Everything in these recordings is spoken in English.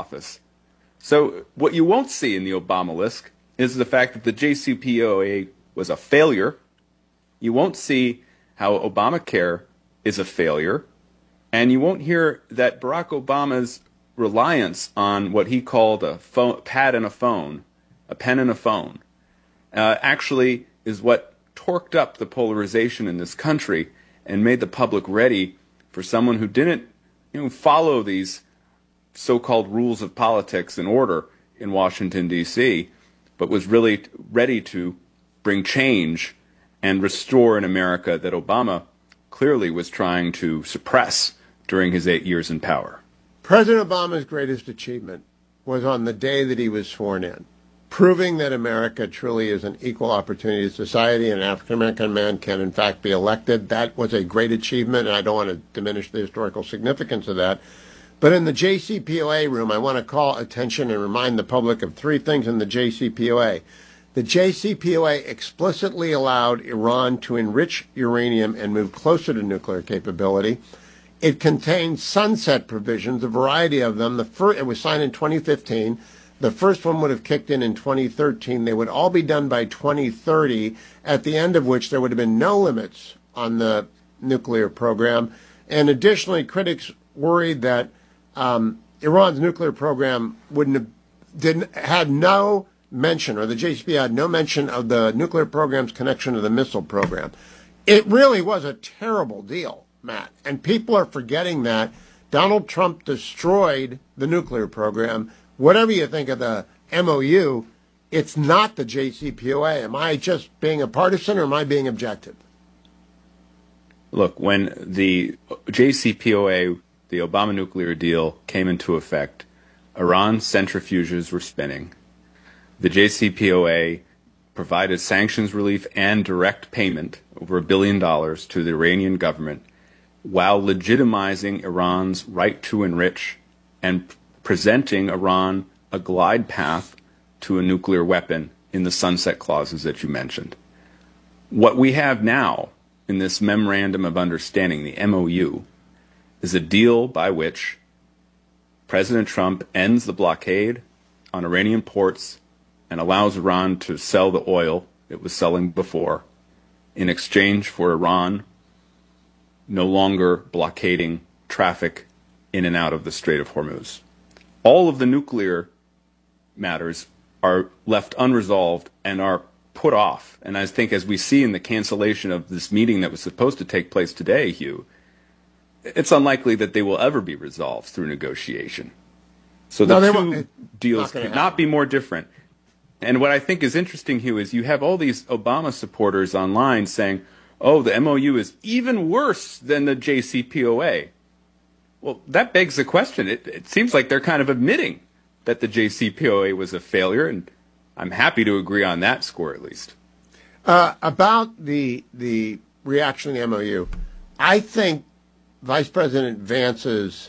office. So what you won't see in the Obama list is the fact that the JCPOA was a failure. You won't see how Obamacare is a failure. And you won't hear that Barack Obama's reliance on what he called a pad and a phone, a pen and a phone, actually is what torqued up the polarization in this country and made the public ready for someone who didn't follow these so-called rules of politics and order in Washington, D.C., but was really ready to bring change and restore an America that Obama clearly was trying to suppress during his 8 years in power. President Obama's greatest achievement was on the day that he was sworn in, proving that America truly is an equal opportunity society and an African-American man can, in fact, be elected. That was a great achievement, and I don't want to diminish the historical significance of that. But in the JCPOA room, I want to call attention and remind the public of three things in the JCPOA. The JCPOA explicitly allowed Iran to enrich uranium and move closer to nuclear capability. It contained sunset provisions, a variety of them. It was signed in 2015. The first one would have kicked in 2013. They would all be done by 2030, at the end of which there would have been no limits on the nuclear program. And additionally, critics worried that Iran's nuclear program had no mention, or the JCPOA had no mention of the nuclear program's connection to the missile program. It really was a terrible deal, Matt, and people are forgetting that. Donald Trump destroyed the nuclear program. Whatever you think of the MOU, it's not the JCPOA. Am I just being a partisan, or am I being objective? Look, when the JCPOA, the Obama nuclear deal, came into effect, Iran's centrifuges were spinning. The JCPOA provided sanctions relief and direct payment, over $1 billion, to the Iranian government, while legitimizing Iran's right to enrich and presenting Iran a glide path to a nuclear weapon in the sunset clauses that you mentioned. What we have now in this Memorandum of Understanding, the MOU, is a deal by which President Trump ends the blockade on Iranian ports and allows Iran to sell the oil it was selling before in exchange for Iran no longer blockading traffic in and out of the Strait of Hormuz. All of the nuclear matters are left unresolved and are put off. And I think, as we see in the cancellation of this meeting that was supposed to take place today, Hugh, it's unlikely that they will ever be resolved through negotiation. So the two deals could not be more different. And what I think is interesting, Hugh, is you have all these Obama supporters online saying, oh, the MOU is even worse than the JCPOA. Well, that begs the question. It seems like they're kind of admitting that the JCPOA was a failure, and I'm happy to agree on that score at least. About the reaction to the MOU, I think Vice President Vance's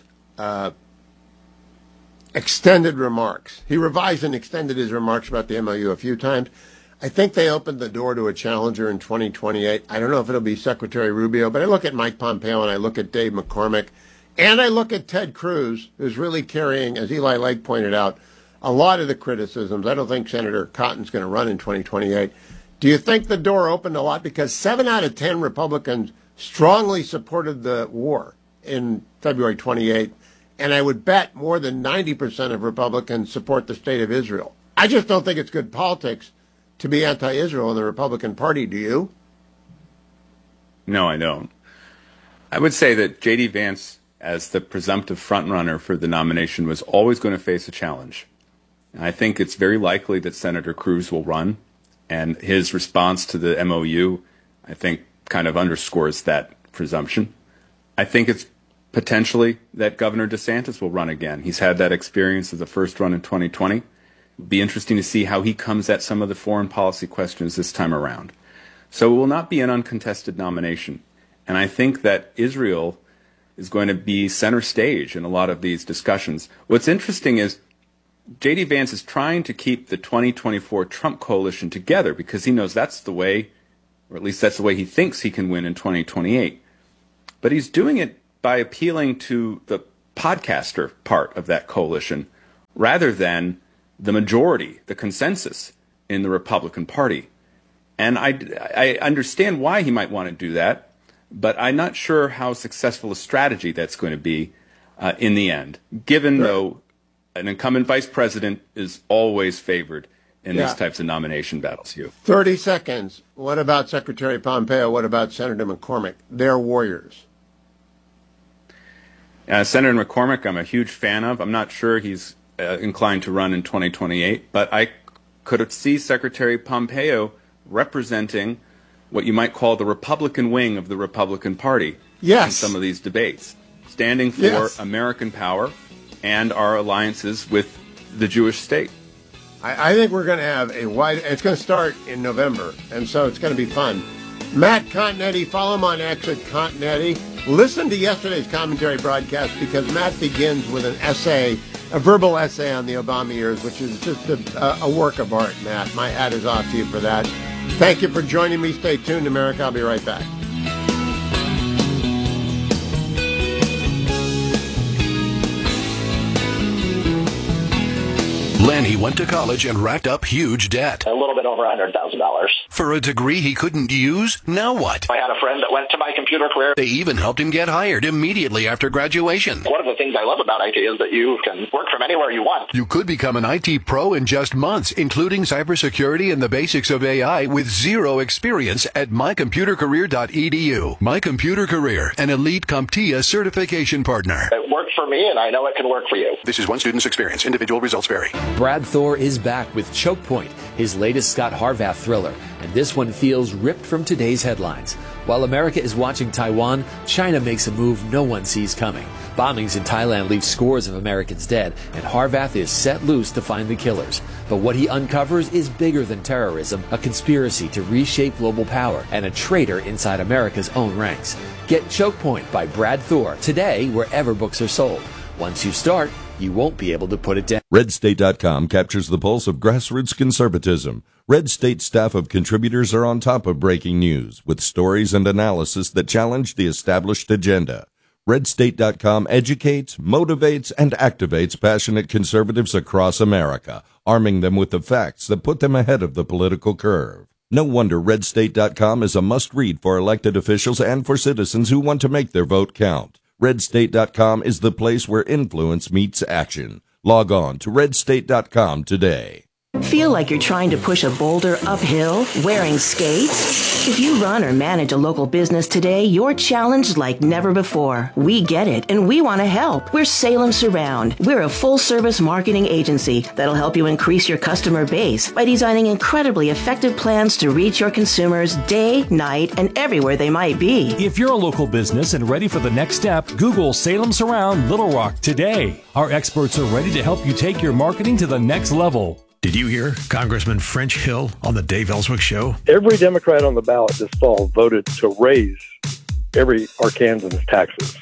extended remarks, he revised and extended his remarks about the MOU a few times. I think they opened the door to a challenger in 2028. I don't know if it'll be Secretary Rubio, but I look at Mike Pompeo and I look at Dave McCormick and I look at Ted Cruz, who's really carrying, as Eli Lake pointed out, a lot of the criticisms. I don't think Senator Cotton's going to run in 2028. Do you think the door opened a lot? Because 7 out of 10 Republicans strongly supported the war in February 28th, and I would bet more than 90% of Republicans support the state of Israel. I just don't think it's good politics to be anti-Israel in the Republican Party. Do you? No, I don't. I would say that J.D. Vance, as the presumptive frontrunner for the nomination, was always going to face a challenge. And I think it's very likely that Senator Cruz will run, and his response to the MOU, I think, kind of underscores that presumption. I think it's potentially that Governor DeSantis will run again. He's had that experience of the first run in 2020. It'll be interesting to see how he comes at some of the foreign policy questions this time around. So it will not be an uncontested nomination. And I think that Israel is going to be center stage in a lot of these discussions. What's interesting is J.D. Vance is trying to keep the 2024 Trump coalition together because he knows that's the way, or at least that's the way he thinks he can win in 2028. But he's doing it by appealing to the podcaster part of that coalition, rather than the majority, the consensus in the Republican Party. And I understand why he might want to do that, but I'm not sure how successful a strategy that's going to be in the end, given, though, an incumbent vice president is always favored in these types of nomination battles. 30 seconds. What about Secretary Pompeo? What about Senator McCormick? They're warriors. Senator McCormick, I'm a huge fan of. I'm not sure he's inclined to run in 2028, but I could see Secretary Pompeo representing what you might call the Republican wing of the Republican Party in some of these debates, standing for American power and our alliances with the Jewish state. I think we're going to have it's going to start in November, and so it's going to be fun. Matt Continetti, follow him on X at Continetti. Listen to yesterday's commentary broadcast because Matt begins with an essay, a verbal essay on the Obama years, which is just a work of art, Matt. My hat is off to you for that. Thank you for joining me. Stay tuned, America. I'll be right back. Lanny went to college and racked up huge debt. A little bit over $100,000. For a degree he couldn't use, now what? I had a friend that went to My Computer Career. They even helped him get hired immediately after graduation. One of the things I love about IT is that you can work from anywhere you want. You could become an IT pro in just months, including cybersecurity and the basics of AI with zero experience at mycomputercareer.edu. My Computer Career, an elite CompTIA certification partner. It worked for me, and I know it can work for you. This is one student's experience. Individual results vary. Brad Thor is back with Choke Point, his latest Scott Harvath thriller, and this one feels ripped from today's headlines. While America is watching Taiwan, China makes a move no one sees coming. Bombings in Thailand leave scores of Americans dead, and Harvath is set loose to find the killers. But what he uncovers is bigger than terrorism, a conspiracy to reshape global power, and a traitor inside America's own ranks. Get Choke Point by Brad Thor today wherever books are sold. Once you start, you won't be able to put it down. RedState.com captures the pulse of grassroots conservatism. Red State staff of contributors are on top of breaking news with stories and analysis that challenge the established agenda. RedState.com educates, motivates, and activates passionate conservatives across America, arming them with the facts that put them ahead of the political curve. No wonder RedState.com is a must-read for elected officials and for citizens who want to make their vote count. RedState.com is the place where influence meets action. Log on to RedState.com today. Feel like you're trying to push a boulder uphill wearing skates? If you run or manage a local business today, you're challenged like never before. We get it, and we want to help. We're Salem Surround. We're a full-service marketing agency that'll help you increase your customer base by designing incredibly effective plans to reach your consumers day, night, and everywhere they might be. If you're a local business and ready for the next step, Google Salem Surround Little Rock today. Our experts are ready to help you take your marketing to the next level. Did you hear Congressman French Hill on the Dave Ellswick Show? Every Democrat on the ballot this fall voted to raise every Arkansan's taxes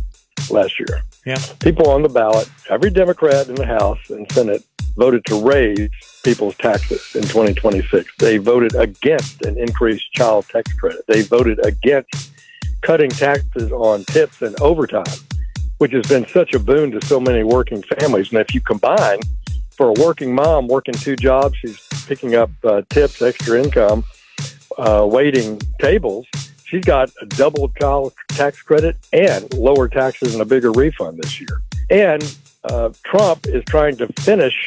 last year. Yeah. People on the ballot, every Democrat in the House and Senate voted to raise people's taxes in 2026. They voted against an increased child tax credit. They voted against cutting taxes on tips and overtime, which has been such a boon to so many working families. And if you combine, for a working mom working two jobs, she's picking up tips, extra income, waiting tables. She's got a double child tax credit and lower taxes and a bigger refund this year. And Trump is trying to finish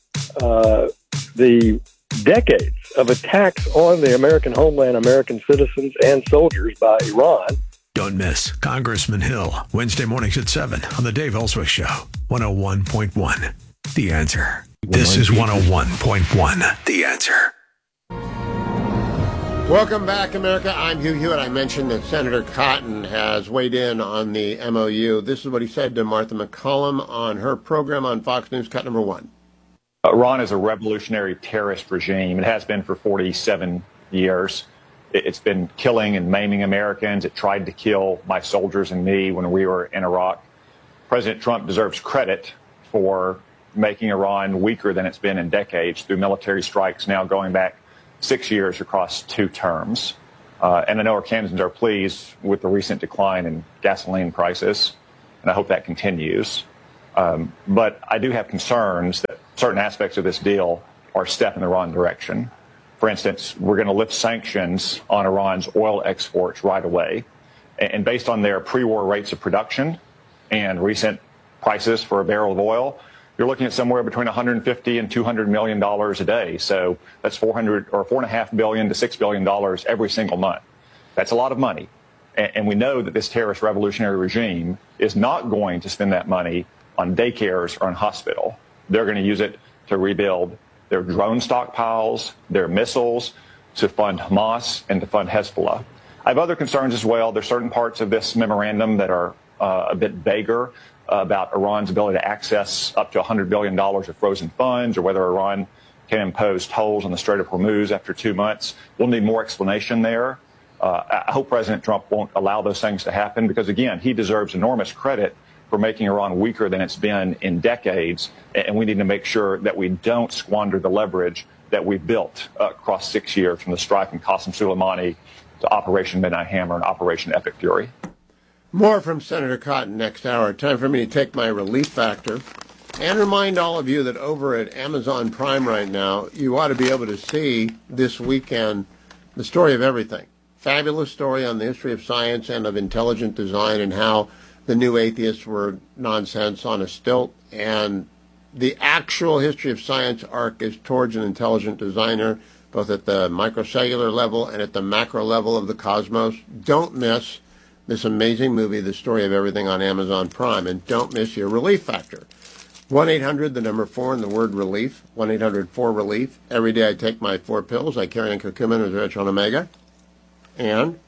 the decades of attacks on the American homeland, American citizens, and soldiers by Iran. Don't miss Congressman Hill, Wednesday mornings at 7 on the Dave Ellswick Show, 101.1. The Answer. This is 101.1. The Answer. Welcome back, America. I'm Hugh Hewitt. I mentioned that Senator Cotton has weighed in on the MOU. This is what he said to Martha McCollum on her program on Fox News, cut number 1. Iran is a revolutionary terrorist regime. It has been for 47 years. It's been killing and maiming Americans. It tried to kill my soldiers and me when we were in Iraq. President Trump deserves credit for making Iran weaker than it's been in decades through military strikes now going back 6 years across 2 terms. And I know Arkansans are pleased with the recent decline in gasoline prices, and I hope that continues. But I do have concerns that certain aspects of this deal are a step in the wrong direction. For instance, we're going to lift sanctions on Iran's oil exports right away. And based on their pre-war rates of production and recent prices for a barrel of oil, you're looking at somewhere between $150 and $200 million a day. So that's $4.5 billion to $6 billion every single month. That's a lot of money. And we know that this terrorist revolutionary regime is not going to spend that money on daycares or on hospital. They're going to use it to rebuild their drone stockpiles, their missiles, to fund Hamas and to fund Hezbollah. I have other concerns as well. There's certain parts of this memorandum that are a bit vaguer about Iran's ability to access up to $100 billion of frozen funds, or whether Iran can impose tolls on the Strait of Hormuz after 2 months. We'll need more explanation there. I hope President Trump won't allow those things to happen because, again, he deserves enormous credit for making Iran weaker than it's been in decades, and we need to make sure that we don't squander the leverage that we built across 6 years, from the strike in Qasem Soleimani to Operation Midnight Hammer and Operation Epic Fury. More from Senator Cotton next hour. Time for me to take my relief factor and remind all of you that over at Amazon Prime right now, you ought to be able to see this weekend The Story of Everything. Fabulous story on the history of science and of intelligent design and how the new atheists were nonsense on a stilt. And the actual history of science arc is towards an intelligent designer, both at the microcellular level and at the macro level of the cosmos. Don't miss this amazing movie, The Story of Everything, on Amazon Prime. And don't miss your relief factor. 1-800, the number 4, and the word relief. 1-800-4-RELIEF. Every day I take my 4 pills. I carry on curcumin, resveratrol, omega. And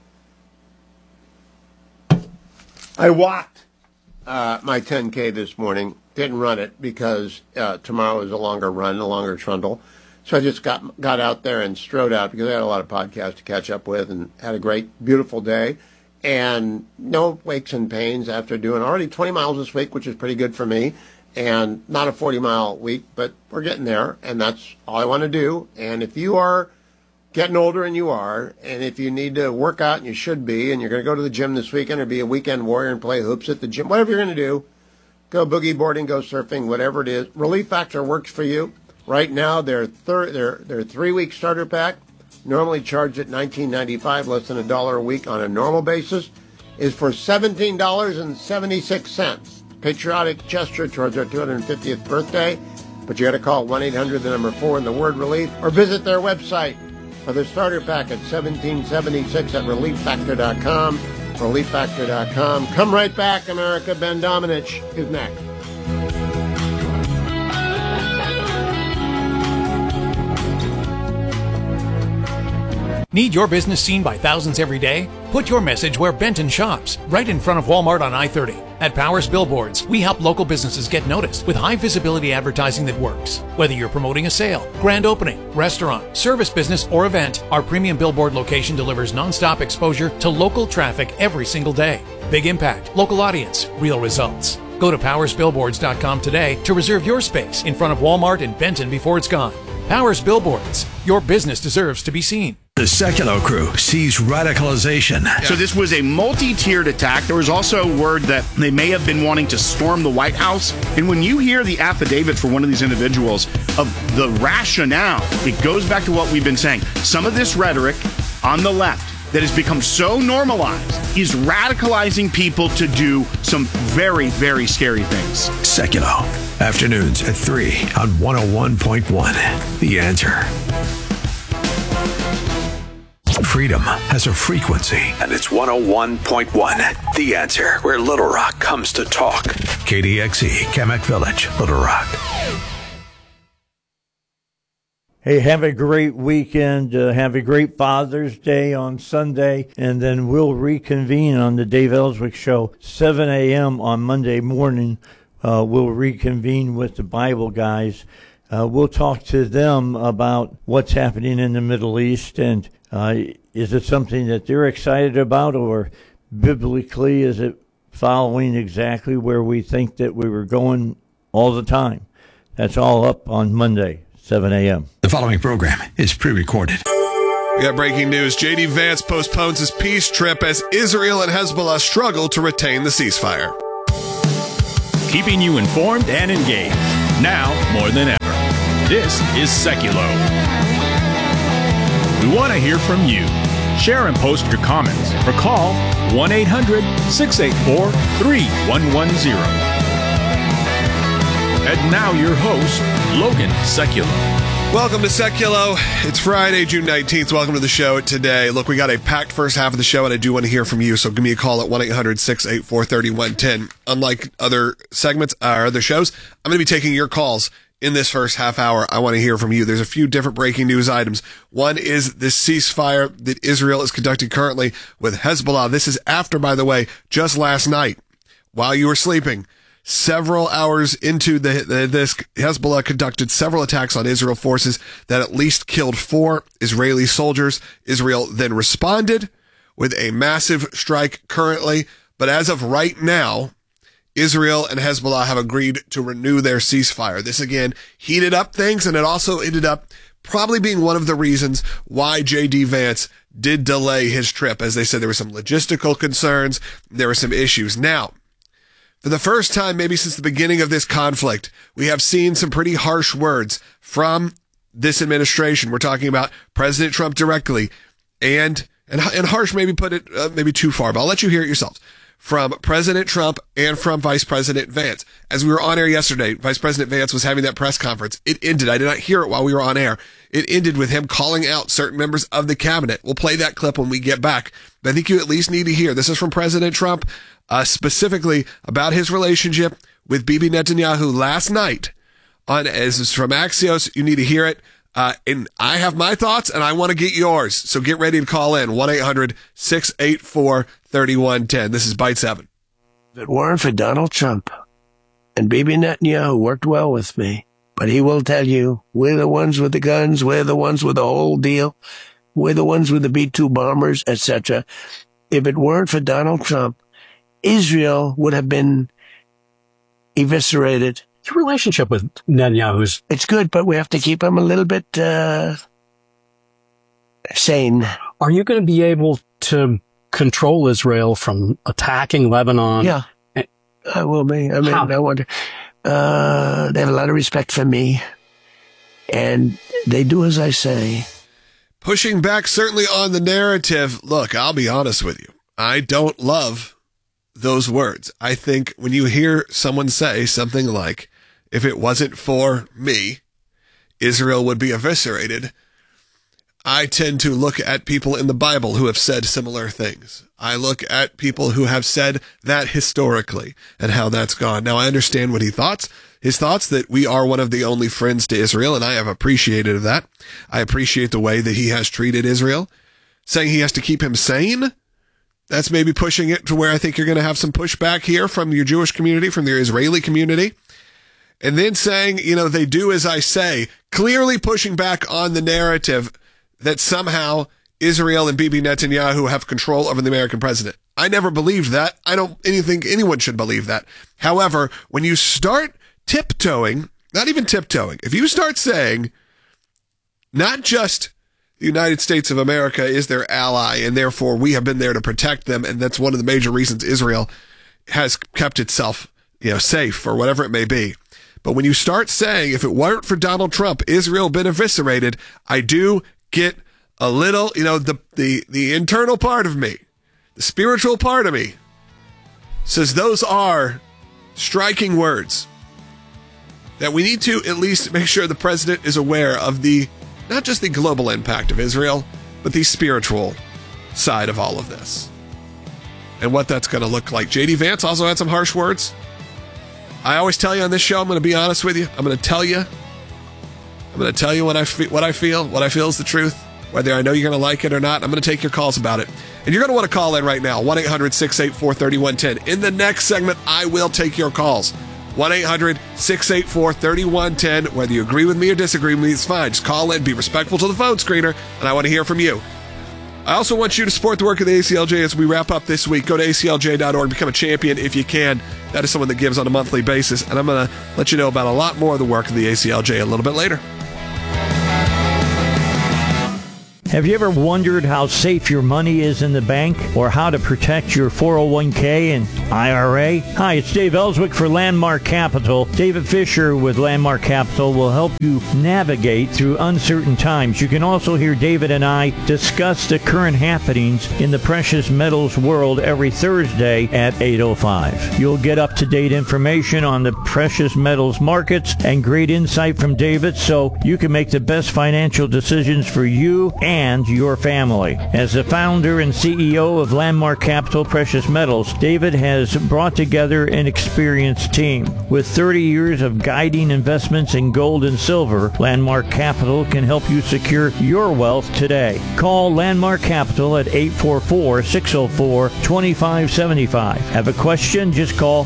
I walked my 10K this morning. Didn't run it because tomorrow is a longer run, a longer trundle. So I just got out there and strode out because I had a lot of podcasts to catch up with and had a great, beautiful day. And no aches and pains after doing already 20 miles this week, which is pretty good for me. And not a 40-mile week, but we're getting there. And that's all I want to do. And if you are getting older, and you are, and if you need to work out, and you should be, and you're going to go to the gym this weekend or be a weekend warrior and play hoops at the gym, whatever you're going to do, go boogie boarding, go surfing, whatever it is. Relief Factor works for you. Right now, their 3-week starter pack, normally charged at $19.95, less than $1 a week on a normal basis, is for $17.76. Patriotic gesture towards our 250th birthday. But you got to call 1-800, the number 4, and the word relief, or visit their website for the starter pack at $17.76 at ReliefFactor.com. ReliefFactor.com. Come right back, America. Ben Domenech is next. Need your business seen by thousands every day? Put your message where Benton shops, right in front of Walmart on I-30. At Powers Billboards, we help local businesses get noticed with high visibility advertising that works. Whether you're promoting a sale, grand opening, restaurant, service business, or event, our premium billboard location delivers nonstop exposure to local traffic every single day. Big impact, local audience, real results. Go to powersbillboards.com today to reserve your space in front of Walmart in Benton before it's gone. Powers Billboards. Your business deserves to be seen. The Sekulow crew sees radicalization. So this was a multi-tiered attack. There was also word that they may have been wanting to storm the White House. And when you hear the affidavit for one of these individuals of the rationale, it goes back to what we've been saying. Some of this rhetoric on the left that has become so normalized is radicalizing people to do some very, very scary things. Sekulow. Afternoons at 3 on 101.1. The Answer. Freedom has a frequency, and it's 101.1. The Answer, where Little Rock comes to talk. KDXE, Kamak Village, Little Rock. Hey, have a great weekend. Have a great Father's Day on Sunday, and then we'll reconvene on the Dave Ellswick Show, 7 a.m. on Monday morning. We'll reconvene with the Bible guys. We'll talk to them about what's happening in the Middle East, and is it something that they're excited about, or biblically is it following exactly where we think that we were going all the time? That's all up on Monday, 7 a.m. The following program is pre-recorded. We got breaking news. J.D. Vance postpones his peace trip as Israel and Hezbollah struggle to retain the ceasefire. keeping you informed and engaged. Now more than ever. This is Seculo. We want to hear from you. Share and post your comments or call 1-800-684-3110. And now your host, Logan Seculo. Welcome to Seculo. It's Friday, June 19th. Welcome to the show today. Look, we got a packed first half of the show, and I do want to hear from you, so give me a call at 1-800-684-3110. Unlike other segments or other shows, I'm going to be taking your calls in this first half hour. I want to hear from you. There's a few different breaking news items. One is this ceasefire that Israel is conducting currently with Hezbollah. This is after, by the way, just last night, while you were sleeping, several hours into this, Hezbollah conducted several attacks on Israel forces that at least killed 4 Israeli soldiers. Israel then responded with a massive strike currently. But as of right now, Israel and Hezbollah have agreed to renew their ceasefire. This again heated up things, and it also ended up probably being one of the reasons why J.D. Vance did delay his trip. As they said, there were some logistical concerns. There were some issues. Now, for the first time, maybe since the beginning of this conflict, we have seen some pretty harsh words from this administration. We're talking about President Trump directly, and harsh maybe put it maybe too far, but I'll let you hear it yourselves. From President Trump and from Vice President Vance. As we were on air yesterday, Vice President Vance was having that press conference. It ended. I did not hear it while we were on air. It ended with him calling out certain members of the cabinet. We'll play that clip when we get back. But I think you at least need to hear. This is from President Trump, specifically about his relationship with Bibi Netanyahu last night. As it's from Axios, you need to hear it. And I have my thoughts, and I want to get yours. So get ready to call in. 1-800-684-3110. This is Bite 7. If it weren't for Donald Trump and Bibi Netanyahu worked well with me, but he will tell you, we're the ones with the guns, we're the ones with the whole deal, we're the ones with the B-2 bombers, etc. If it weren't for Donald Trump, Israel would have been eviscerated. Your relationship with Netanyahu it's good, but we have to keep him a little bit sane. Are you going to be able to control Israel from attacking Lebanon? Yeah, I will be. I mean, I wonder. They have a lot of respect for me, and they do as I say. Pushing back certainly on the narrative. Look, I'll be honest with you. I don't love those words. I think when you hear someone say something like, if it wasn't for me, Israel would be eviscerated, I tend to look at people in the Bible who have said similar things. I look at people who have said that historically and how that's gone. Now, I understand what his thoughts that we are one of the only friends to Israel, and I have appreciated that. I appreciate the way that he has treated Israel. Saying he has to keep him sane, that's maybe pushing it to where I think you're going to have some pushback here from your Jewish community, from your Israeli community. And then saying, they do as I say, clearly pushing back on the narrative that somehow Israel and Bibi Netanyahu have control over the American president. I never believed that. I don't think anyone should believe that. However, when you start tiptoeing, not even tiptoeing, if you start saying not just the United States of America is their ally and therefore we have been there to protect them, and that's one of the major reasons Israel has kept itself, safe or whatever it may be. But when you start saying, if it weren't for Donald Trump, Israel been eviscerated, I do get a little, the internal part of me, the spiritual part of me, says those are striking words that we need to at least make sure the president is aware of not just the global impact of Israel, but the spiritual side of all of this and what that's going to look like. J.D. Vance also had some harsh words. I always tell you on this show, I'm going to be honest with you. I'm going to tell you what I feel is the truth, whether I know you're going to like it or not. I'm going to take your calls about it. And you're going to want to call in right now, 1-800-684-3110. In the next segment, I will take your calls. 1-800-684-3110. Whether you agree with me or disagree with me, it's fine. Just call in, be respectful to the phone screener, and I want to hear from you. I also want you to support the work of the ACLJ as we wrap up this week. Go to aclj.org, become a champion if you can. That is someone that gives on a monthly basis, and I'm going to let you know about a lot more of the work of the ACLJ a little bit later. Have you ever wondered how safe your money is in the bank or how to protect your 401k and IRA? Hi, it's Dave Ellswick for Landmark Capital. David Fisher with Landmark Capital will help you navigate through uncertain times. You can also hear David and I discuss the current happenings in the precious metals world every Thursday at 8:05. You'll get up-to-date information on the precious metals markets and great insight from David so you can make the best financial decisions for you and your family. As the founder and CEO of Landmark Capital Precious Metals, David has brought together an experienced team. With 30 years of guiding investments in gold and silver, Landmark Capital can help you secure your wealth today. Call Landmark Capital at 844-604-2575. Have a question? Just call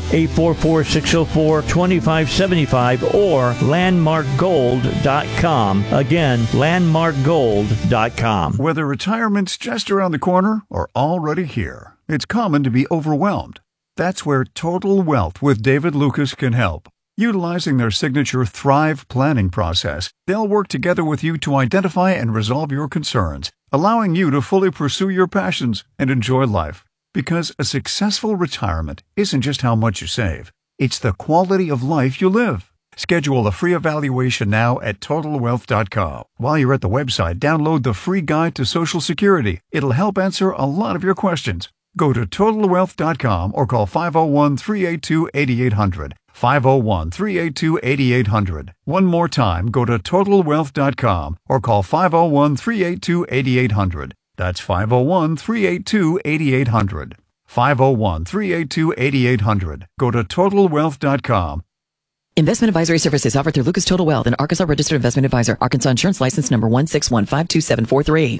844-604-2575 or landmarkgold.com. Again, landmarkgold.com. Whether retirement's just around the corner or already here, it's common to be overwhelmed. That's where Total Wealth with David Lucas can help. Utilizing their signature Thrive planning process, they'll work together with you to identify and resolve your concerns, allowing you to fully pursue your passions and enjoy life. Because a successful retirement isn't just how much you save, it's the quality of life you live. Schedule a free evaluation now at TotalWealth.com. While you're at the website, download the free guide to Social Security. It'll help answer a lot of your questions. Go to TotalWealth.com or call 501-382-8800. 501-382-8800. One more time, go to TotalWealth.com or call 501-382-8800. That's 501-382-8800. 501-382-8800. Go to TotalWealth.com. Investment advisory services offered through Lucas Total Wealth, an Arkansas registered investment advisor. Arkansas Insurance License number 1615273.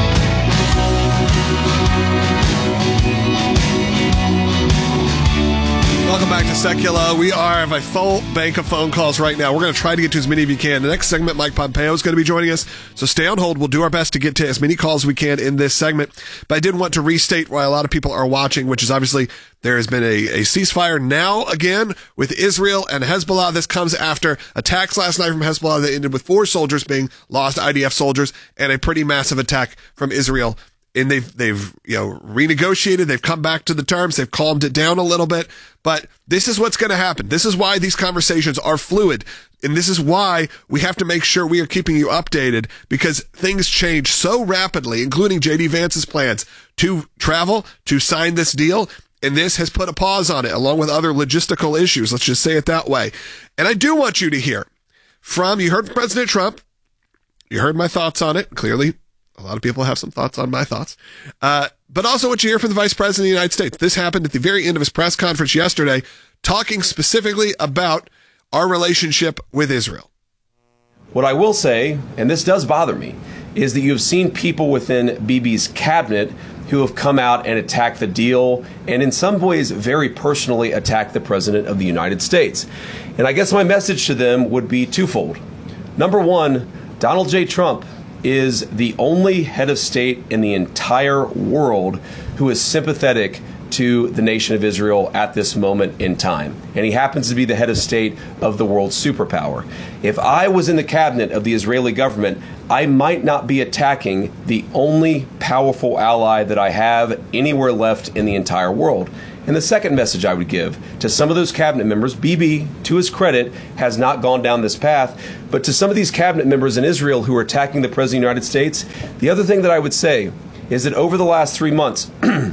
Welcome back to Secular. We have a full bank of phone calls right now. We're going to try to get to as many as we can. The next segment, Mike Pompeo is going to be joining us, so stay on hold. We'll do our best to get to as many calls as we can in this segment. But I did want to restate why a lot of people are watching, which is obviously there has been a ceasefire now again with Israel and Hezbollah. This comes after attacks last night from Hezbollah that ended with 4 soldiers being lost, IDF soldiers, and a pretty massive attack from Israel. And they've renegotiated. They've come back to the terms. They've calmed it down a little bit. But this is what's going to happen. This is why these conversations are fluid. And this is why we have to make sure we are keeping you updated, because things change so rapidly, including J.D. Vance's plans to travel, to sign this deal. And this has put a pause on it, along with other logistical issues. Let's just say it that way. And I do want you to hear you heard from President Trump. You heard my thoughts on it. Clearly, a lot of people have some thoughts on my thoughts. But also what you hear from the Vice President of the United States. This happened at the very end of his press conference yesterday, talking specifically about our relationship with Israel. What I will say, and this does bother me, is that you have seen people within Bibi's cabinet who have come out and attacked the deal and in some ways very personally attacked the President of the United States. And I guess my message to them would be twofold. Number one, Donald J. Trump is the only head of state in the entire world who is sympathetic to the nation of Israel at this moment in time. And he happens to be the head of state of the world's superpower. If I was in the cabinet of the Israeli government, I might not be attacking the only powerful ally that I have anywhere left in the entire world. And the second message I would give to some of those cabinet members, Bibi, to his credit, has not gone down this path, but to some of these cabinet members in Israel who are attacking the President of the United States, the other thing that I would say is that over the last 3 months,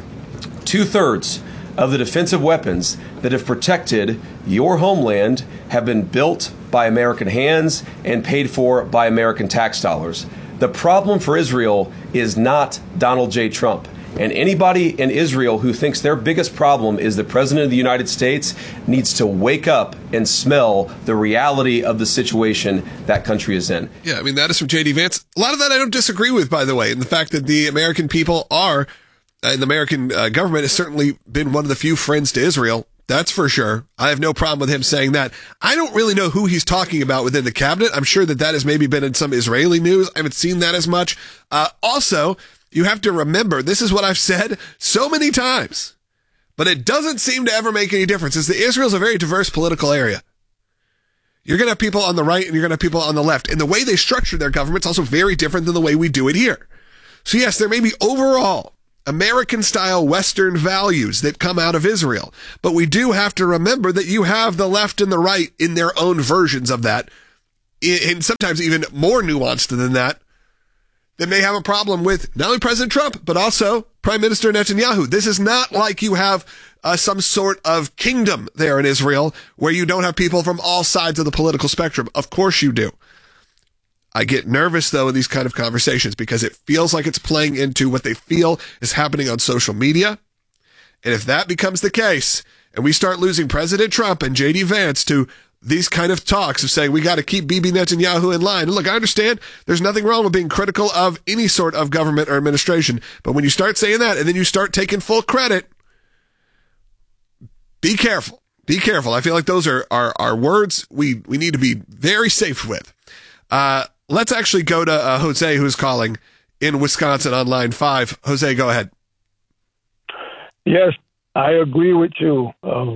2/3 of the defensive weapons that have protected your homeland have been built by American hands and paid for by American tax dollars. The problem for Israel is not Donald J. Trump. And anybody in Israel who thinks their biggest problem is the President of the United States needs to wake up and smell the reality of the situation that country is in. Yeah, I mean, that is from J.D. Vance. A lot of that I don't disagree with, by the way. And the fact that the American people are, and the American government has certainly been one of the few friends to Israel. That's for sure. I have no problem with him saying that. I don't really know who he's talking about within the cabinet. I'm sure that has maybe been in some Israeli news. I haven't seen that as much. Also, you have to remember, this is what I've said so many times, but it doesn't seem to ever make any difference. Israel's a very diverse political area. You're going to have people on the right and you're going to have people on the left. And the way they structure their government's also very different than the way we do it here. So yes, there may be overall American-style Western values that come out of Israel, but we do have to remember that you have the left and the right in their own versions of that, and sometimes even more nuanced than that may have a problem with not only President Trump, but also Prime Minister Netanyahu. This is not like you have some sort of kingdom there in Israel where you don't have people from all sides of the political spectrum. Of course you do. I get nervous, though, in these kind of conversations because it feels like it's playing into what they feel is happening on social media. And if that becomes the case, and we start losing President Trump and J.D. Vance to these kind of talks of saying we got to keep Bibi Netanyahu in line. And look, I understand there's nothing wrong with being critical of any sort of government or administration. But when you start saying that and then you start taking full credit, be careful. Be careful. I feel like those are words we need to be very safe with. Let's actually go to Jose, who's calling in Wisconsin on line 5. Jose, go ahead. Yes, I agree with you.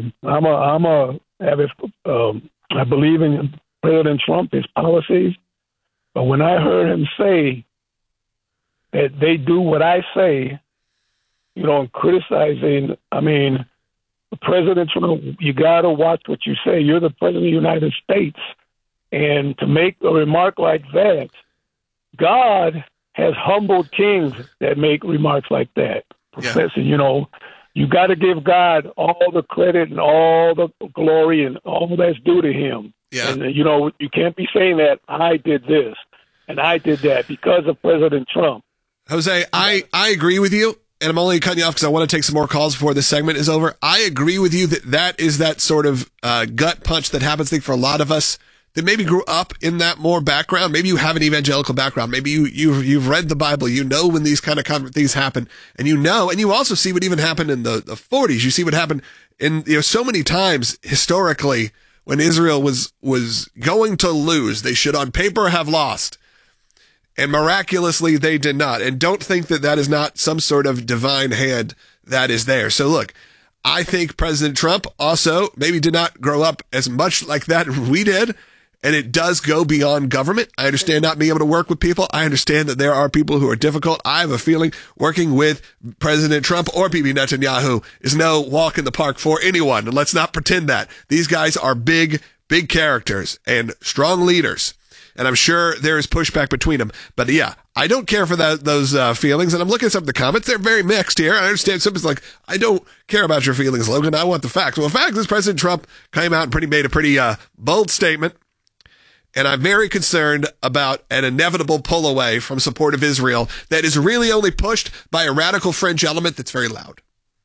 I believe in President Trump, his policies, but when I heard him say that they do what I say, criticizing, President Trump, you got to watch what you say. You're the President of the United States. And to make a remark like that, God has humbled kings that make remarks like that. Professor, you got to give God all the credit and all the glory and all that's due to him. Yeah. And, you can't be saying that I did this and I did that because of President Trump. Jose, I agree with you, and I'm only cutting you off because I want to take some more calls before this segment is over. I agree with you that is that sort of gut punch that happens, I think, for a lot of us that maybe grew up in that more background. Maybe you have an evangelical background. Maybe you've read the Bible. You know when these kind of things happen, and you also see what even happened in the 40s. You see what happened in so many times historically when Israel was going to lose. They should on paper have lost, and miraculously they did not. And don't think that is not some sort of divine hand that is there. So look, I think President Trump also maybe did not grow up as much like that as we did. And it does go beyond government. I understand not being able to work with people. I understand that there are people who are difficult. I have a feeling working with President Trump or Bibi Netanyahu is no walk in the park for anyone. And let's not pretend that. These guys are big, big characters and strong leaders. And I'm sure there is pushback between them. But yeah, I don't care for those feelings. And I'm looking at some of the comments. They're very mixed here. I understand somebody's like, I don't care about your feelings, Logan. I want the facts. Well, the fact is President Trump came out and made a pretty bold statement. And I'm very concerned about an inevitable pull away from support of Israel that is really only pushed by a radical fringe element that's very loud.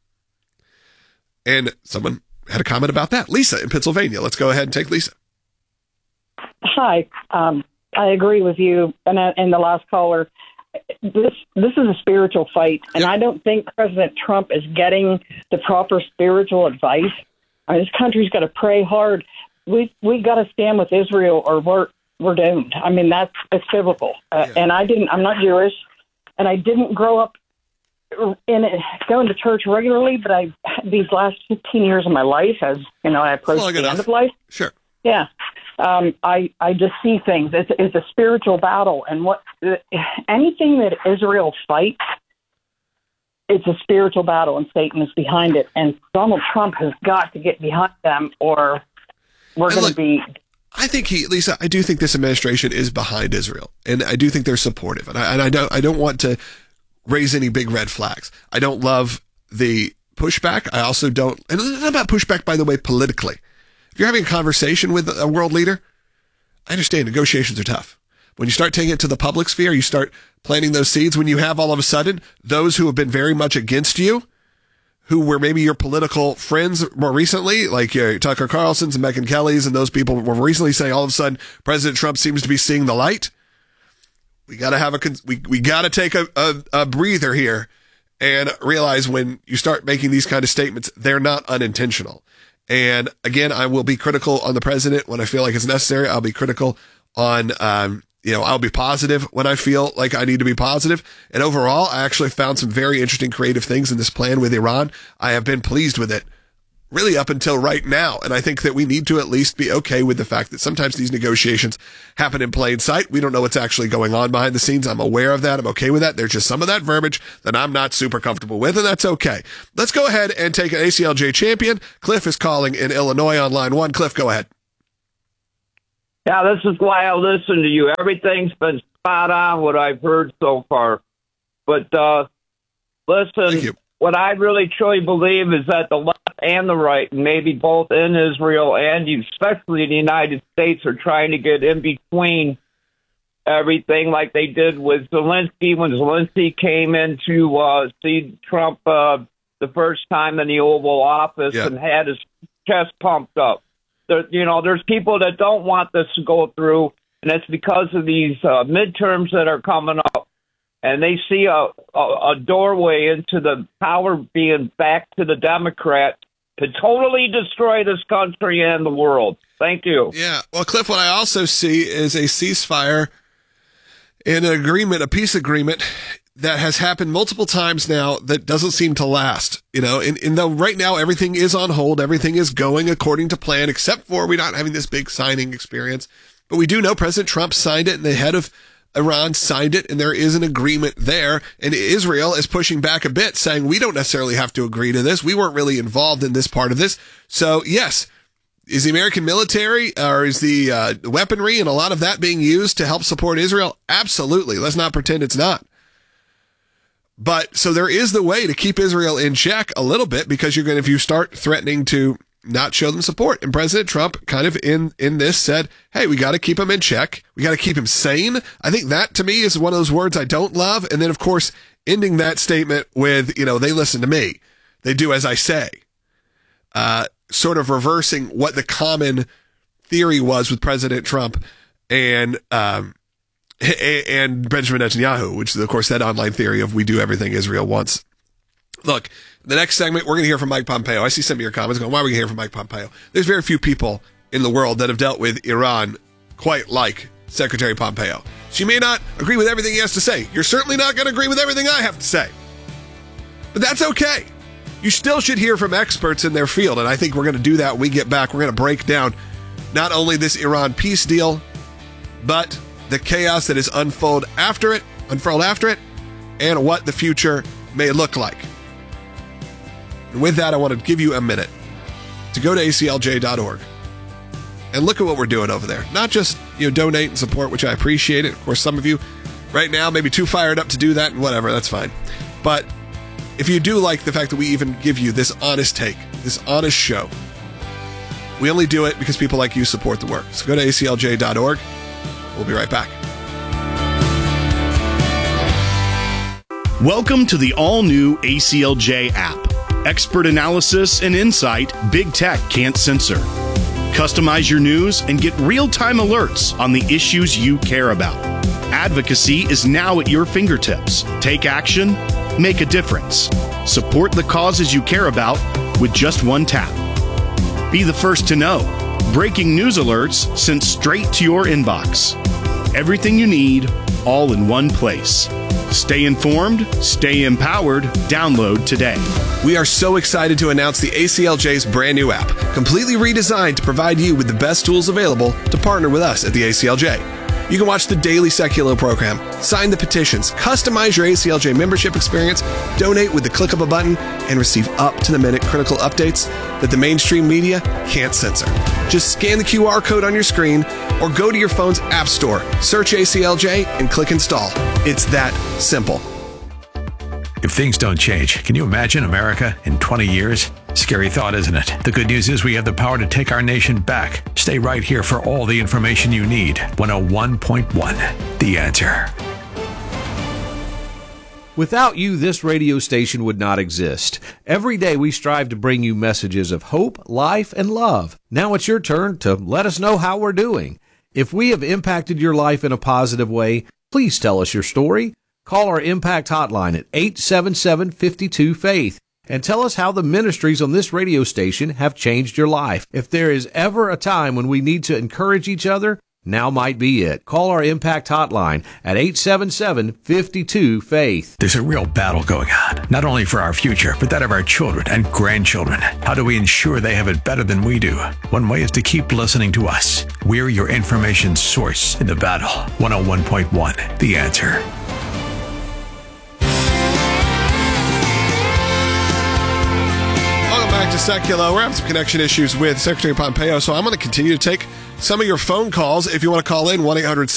And someone had a comment about that. Lisa in Pennsylvania. Let's go ahead and take Lisa. Hi. I agree with you and the last caller. This is a spiritual fight, and I don't think President Trump is getting the proper spiritual advice. This country's got to pray hard. We got to stand with Israel, or we're doomed. It's biblical. And I'm not Jewish, and I didn't grow up going to church regularly. But these last 15 years of my life, as I approach the end of life. Sure. Yeah. I just see things. It's a spiritual battle, and anything that Israel fights, it's a spiritual battle, and Satan is behind it. And Donald Trump has got to get behind them, or we're going to be. I think Lisa, I do think this administration is behind Israel, and I do think they're supportive. And I don't want to raise any big red flags. I don't love the pushback. I also don't, and it's not about pushback, by the way, politically. If you're having a conversation with a world leader, I understand negotiations are tough. When you start taking it to the public sphere, you start planting those seeds. When you have all of a sudden those who have been very much against you, who were maybe your political friends more recently, like your Tucker Carlson's and Megyn Kelly's, and those people were recently saying all of a sudden President Trump seems to be seeing the light. We got to we got to take a breather here and realize when you start making these kind of statements, they're not unintentional. And again, I will be critical on the president when I feel like it's necessary. I'll be critical on, I'll be positive when I feel like I need to be positive. And overall, I actually found some very interesting creative things in this plan with Iran. I have been pleased with it really up until right now. And I think that we need to at least be okay with the fact that sometimes these negotiations happen in plain sight. We don't know what's actually going on behind the scenes. I'm aware of that. I'm okay with that. There's just some of that verbiage that I'm not super comfortable with, and that's okay. Let's go ahead and take an ACLJ champion. Cliff is calling in Illinois on line 1. Cliff, go ahead. Yeah, this is why I listen to you. Everything's been spot on what I've heard so far. But listen, what I really truly believe is that the left and the right, and maybe both in Israel and especially the United States, are trying to get in between everything like they did with Zelensky when Zelensky came in to see Trump the first time in the Oval Office and had his chest pumped up. There's people that don't want this to go through, and it's because of these midterms that are coming up. And they see a doorway into the power being back to the Democrats to totally destroy this country and the world. Thank you. Yeah. Well, Cliff, what I also see is a ceasefire and an agreement, a peace agreement that has happened multiple times now that doesn't seem to last. Right now everything is on hold. Everything is going according to plan, except for we're not having this big signing experience. But we do know President Trump signed it and the head of Iran signed it, and there is an agreement there. And Israel is pushing back a bit, saying we don't necessarily have to agree to this. We weren't really involved in this part of this. So, yes, is the American military or is the weaponry and a lot of that being used to help support Israel? Absolutely. Let's not pretend it's not. But so there is the way to keep Israel in check a little bit, because if you start threatening to not show them support. And President Trump kind of in this said, hey, we got to keep him in check. We got to keep him sane. I think that to me is one of those words I don't love. And then, of course, ending that statement with, they listen to me. They do as I say. Sort of reversing what the common theory was with President Trump and Benjamin Netanyahu, which is, of course, that online theory of we do everything Israel wants. Look, the next segment, we're going to hear from Mike Pompeo. I see some of your comments going, why are we going to hear from Mike Pompeo? There's very few people in the world that have dealt with Iran quite like Secretary Pompeo. She may not agree with everything he has to say. You're certainly not going to agree with everything I have to say. But that's okay. You still should hear from experts in their field, and I think we're going to do that when we get back. We're going to break down not only this Iran peace deal, but the chaos that is unfurled after it, and what the future may look like. And with that, I want to give you a minute to go to aclj.org and look at what we're doing over there. Not just, donate and support, which I appreciate it. Of course, some of you right now may be too fired up to do that, and whatever, that's fine. But if you do like the fact that we even give you this honest take, this honest show, we only do it because people like you support the work. So go to aclj.org. We'll be right back. Welcome to the all-new ACLJ app. Expert analysis and insight big tech can't censor. Customize your news and get real-time alerts on the issues you care about. Advocacy is now at your fingertips. Take action, make a difference. Support the causes you care about with just one tap. Be the first to know. Breaking news alerts sent straight to your inbox. Everything you need, all in one place. Stay informed, stay empowered. Download today. We are so excited to announce the ACLJ's brand new app, completely redesigned to provide you with the best tools available to partner with us at the ACLJ. You can watch the daily Secular program, sign the petitions, customize your ACLJ membership experience, donate with the click of a button, and receive up-to-the-minute critical updates that the mainstream media can't censor. Just scan the QR code on your screen or go to your phone's app store, search ACLJ, and click install. It's that simple. If things don't change, can you imagine America in 20 years? Scary thought, isn't it? The good news is we have the power to take our nation back. Stay right here for all the information you need. 101.1, The Answer. Without you, this radio station would not exist. Every day we strive to bring you messages of hope, life, and love. Now it's your turn to let us know how we're doing. If we have impacted your life in a positive way, please tell us your story. Call our Impact Hotline at 877-52-FAITH and tell us how the ministries on this radio station have changed your life. If there is ever a time when we need to encourage each other, Now might be it. Call our Impact hotline at 877-52-FAITH. There's a real battle going on, not only for our future, but that of our children and grandchildren. How do we ensure they have it better than we do? One way is to keep listening to us. We're your information source in the battle. 101.1, The Answer. Back to Secular. We're having some connection issues with Secretary Pompeo, so I'm going to continue to take some of your phone calls. If you want to call in,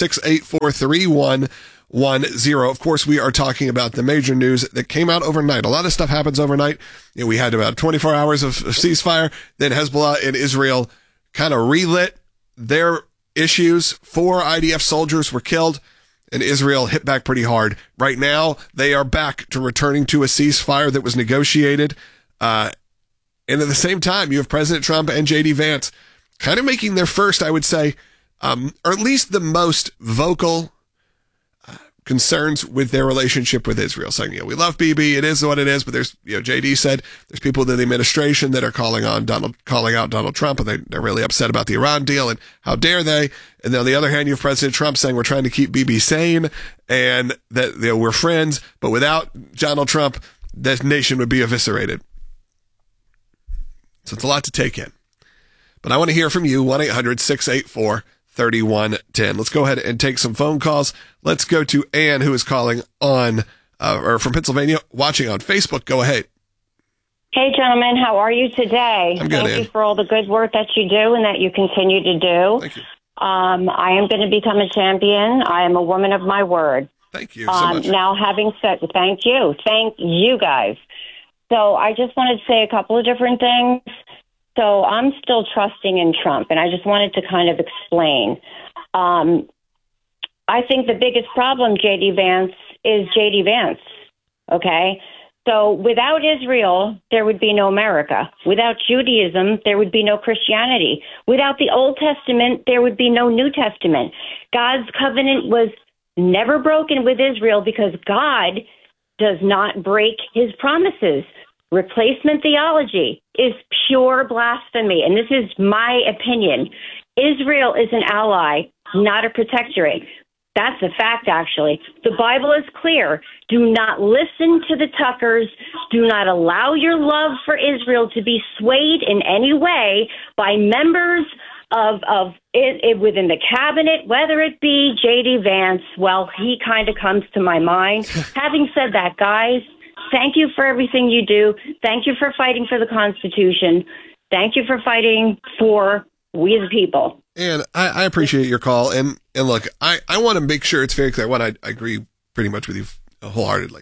1-800-684-3110. Of course, we are talking about the major news that came out overnight. A lot of stuff happens overnight. We had about 24 hours of ceasefire. Then Hezbollah and Israel kind of relit their issues. 4 IDF soldiers were killed, and Israel hit back pretty hard. Right now, they are back to returning to a ceasefire that was negotiated. And at the same time, you have President Trump and J.D. Vance kind of making their first, I would say, or at least the most vocal concerns with their relationship with Israel, saying, we love Bibi, it is what it is, but there's, J.D. said there's people within the administration that are calling out Donald Trump, and they're really upset about the Iran deal, and how dare they? And then on the other hand, you have President Trump saying we're trying to keep Bibi sane, and that we're friends, but without Donald Trump, this nation would be eviscerated. So it's a lot to take in. But I want to hear from you, 1-800-684-3110. Let's go ahead and take some phone calls. Let's go to Ann, who is calling on, or from Pennsylvania, watching on Facebook. Go ahead. Hey, gentlemen. How are you today? I'm good, Thank you for all the good work that you do and that you continue to do. Thank you. I am going to become a champion. I am a woman of my word. Thank you so much. Now, having said, thank you. Thank you guys. So I just wanted to say a couple of different things. So I'm still trusting in Trump, and I just wanted to kind of explain. I think the biggest problem, J.D. Vance, is J.D. Vance, okay? So without Israel, there would be no America. Without Judaism, there would be no Christianity. Without the Old Testament, there would be no New Testament. God's covenant was never broken with Israel because God does not break his promises. Replacement theology is pure blasphemy, and this is my opinion. Israel is an ally, not a protectorate. That's a fact, actually. The Bible is clear. Do not listen to the Tuckers. Do not allow your love for Israel to be swayed in any way by members of it within the cabinet, whether it be J.D. Vance. Well, he kind of comes to my mind. Having said that, guys, thank you for everything you do. Thank you for fighting for the Constitution. Thank you for fighting for we the people. And I appreciate your call. And look, I want to make sure it's very clear. One, I agree pretty much with you wholeheartedly.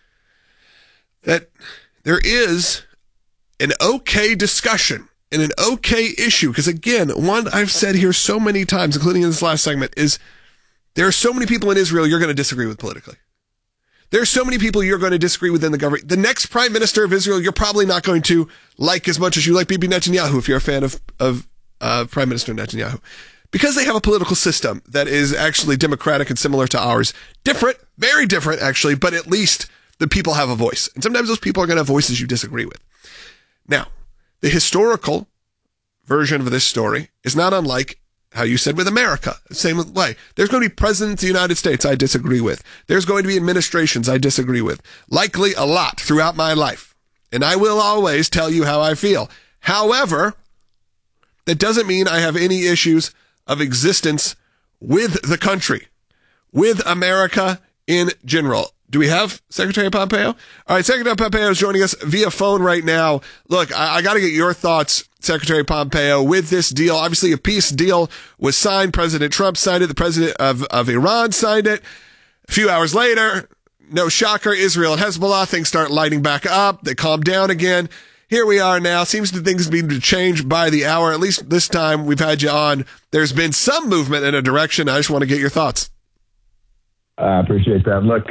That there is an okay discussion and an okay issue. Because again, one I've said here so many times, including in this last segment, is there are so many people in Israel you're going to disagree with politically. There are so many people you're going to disagree with in the government. The next prime minister of Israel, you're probably not going to like as much as you like Bibi Netanyahu, if you're a fan of Prime Minister Netanyahu. Because they have a political system that is actually democratic and similar to ours. Different, very different, actually, but at least the people have a voice. And sometimes those people are going to have voices you disagree with. Now, the historical version of this story is not unlike how you said with America. Same way. There's going to be presidents of the United States I disagree with. There's going to be administrations I disagree with. Likely a lot throughout my life. And I will always tell you how I feel. However, that doesn't mean I have any issues of existence with the country, with America in general. Do we have Secretary Pompeo? All right, Secretary Pompeo is joining us via phone right now. Look, I got to get your thoughts, Secretary Pompeo, with this deal. Obviously, a peace deal was signed. President Trump signed it. The president of Iran signed it. A few hours later, no shocker, Israel and Hezbollah, things start lighting back up. They calm down again. Here we are now. Seems that things need to change by the hour. At least this time we've had you on. There's been some movement in a direction. I just want to get your thoughts. I appreciate that. Look,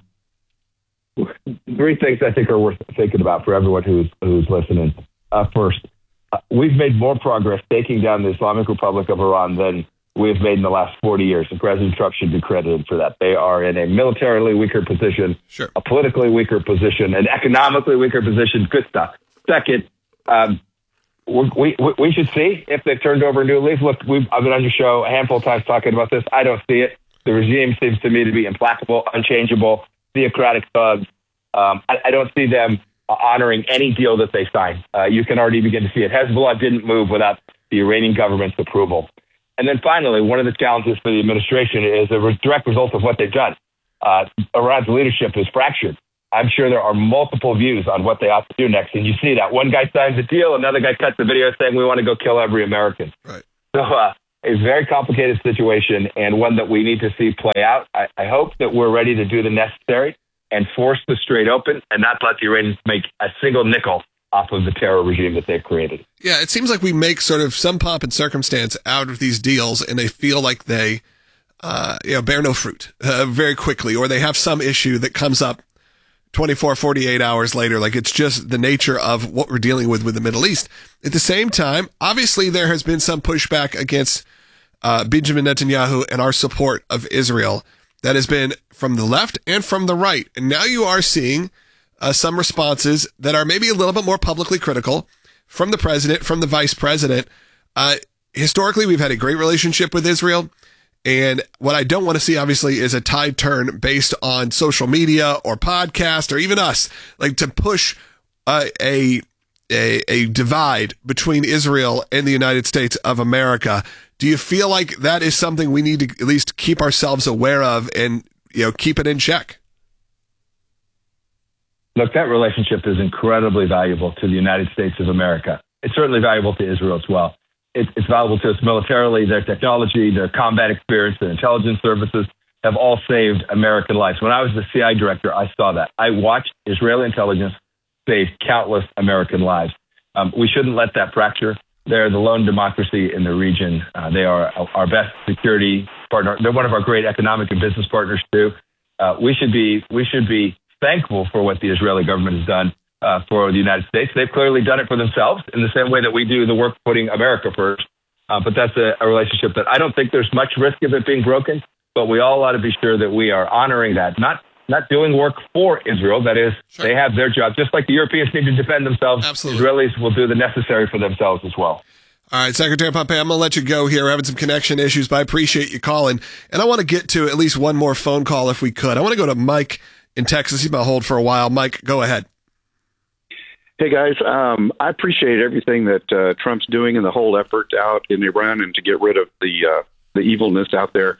three things I think are worth thinking about for everyone who's listening. First, we've made more progress taking down the Islamic Republic of Iran than we have made in the last 40 years, and President Trump should be credited for that. They are in a militarily weaker position, sure, a politically weaker position, an economically weaker position. Good stuff. Second, we should see if they've turned over a new leaf. Look, I've been on your show a handful of times talking about this. I don't see it. The regime seems to me to be implacable, unchangeable, theocratic thugs. I don't see them honoring any deal that they sign. You can already begin to see it. Hezbollah didn't move without the Iranian government's approval. And then finally, one of the challenges for the administration is a direct result of what they've done. Iran's leadership is fractured. I'm sure there are multiple views on what they ought to do next. And you see that. One guy signs a deal, another guy cuts a video saying we want to go kill every American. Right. So it's a very complicated situation and one that we need to see play out. I hope that we're ready to do the necessary and force the Strait open and not let the Iranians make a single nickel off of the terror regime that they've created. Yeah, it seems like we make sort of some pomp and circumstance out of these deals, and they feel like they bear no fruit very quickly, or they have some issue that comes up 24, 48 hours later. Like, it's just the nature of what we're dealing with the Middle East. At the same time, obviously there has been some pushback against Benjamin Netanyahu and our support of Israel that has been from the left and from the right. And now you are seeing some responses that are maybe a little bit more publicly critical from the president, from the vice president. Historically, we've had a great relationship with Israel. And what I don't want to see, obviously, is a tide turn based on social media or podcast or even us, like to push a divide between Israel and the United States of America. Do you feel like that is something we need to at least keep ourselves aware of and, keep it in check? Look, that relationship is incredibly valuable to the United States of America. It's certainly valuable to Israel as well. It's valuable to us militarily. Their technology, their combat experience, their intelligence services have all saved American lives. When I was the CI director, I saw that. I watched Israeli intelligence save countless American lives. We shouldn't let that fracture. They're the lone democracy in the region. They are our best security partner. They're one of our great economic and business partners too. We should be thankful for what the Israeli government has done for the United States. They've clearly done it for themselves in the same way that we do the work putting America first. But that's a relationship that I don't think there's much risk of it being broken, but we all ought to be sure that we are honoring that, not doing work for Israel. That is, sure, they have their job. Just like the Europeans need to defend themselves, absolutely, Israelis will do the necessary for themselves as well. All right, Secretary Pompeo, I'm going to let you go here. We're having some connection issues, but I appreciate you calling. And I want to get to at least one more phone call if we could. I want to go to Mike in Texas. He's been on hold for a while. Mike, go ahead. Hey, guys. I appreciate everything that Trump's doing and the whole effort out in Iran and to get rid of the evilness out there.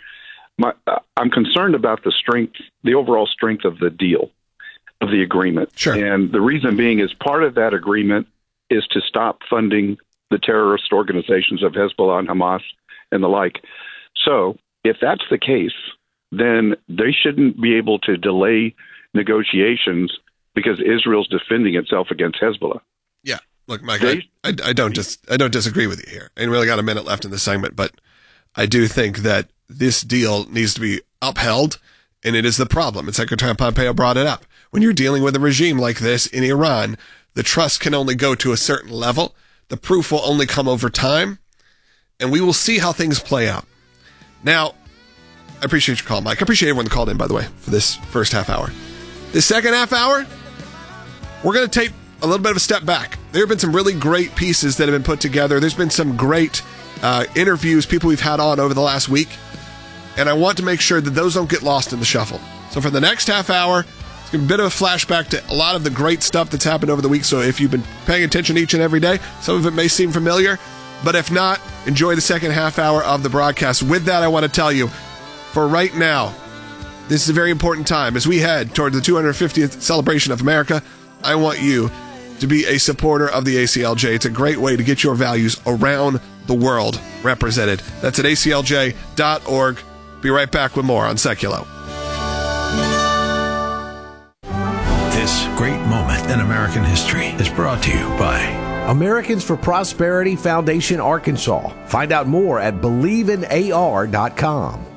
I'm concerned about the overall strength of the deal, of the agreement. Sure. And the reason being is part of that agreement is to stop funding the terrorist organizations of Hezbollah and Hamas and the like. So if that's the case, then they shouldn't be able to delay negotiations because Israel's defending itself against Hezbollah. Yeah. Look, Mike, I don't disagree with you here. And we really got a minute left in the segment, but I do think that this deal needs to be upheld, and it is the problem. And Secretary Pompeo brought it up. When you're dealing with a regime like this in Iran, the trust can only go to a certain level. The proof will only come over time, and we will see how things play out. Now, I appreciate your call, Mike. I appreciate everyone that called in, by the way, for this first half hour. This second half hour, we're going to take a little bit of a step back. There have been some really great pieces that have been put together. There's been some great interviews, people we've had on over the last week, and I want to make sure that those don't get lost in the shuffle. So for the next half hour, it's going to be a bit of a flashback to a lot of the great stuff that's happened over the week. So if you've been paying attention each and every day, some of it may seem familiar, but if not, enjoy the second half hour of the broadcast. With that, I want to tell you, for right now, this is a very important time. As we head toward the 250th celebration of America, I want you to be a supporter of the ACLJ. It's a great way to get your values around the world represented. That's at aclj.org. Be right back with more on Seculo. This great moment in American history is brought to you by Americans for Prosperity Foundation, Arkansas. Find out more at believeInar.com.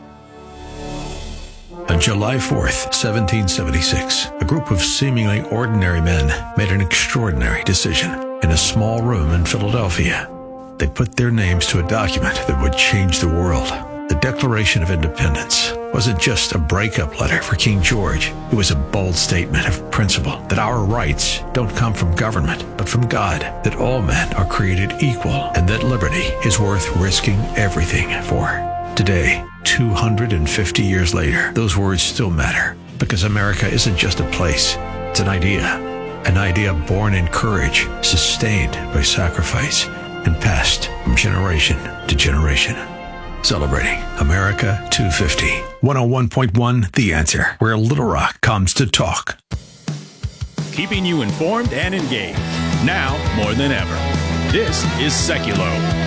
On July 4th, 1776, a group of seemingly ordinary men made an extraordinary decision in a small room in Philadelphia. They put their names to a document that would change the world. The Declaration of Independence, wasn't just a breakup letter for King George. It was a bold statement of principle that our rights don't come from government, but from God, that all men are created equal, and that liberty is worth risking everything for. Today, 250 years later, those words still matter, because America isn't just a place, it's an idea born in courage, sustained by sacrifice, and passed from generation to generation. Celebrating America 250. 101.1 The Answer, where Little Rock comes to talk. Keeping you informed and engaged. Now more than ever. This is Seculo.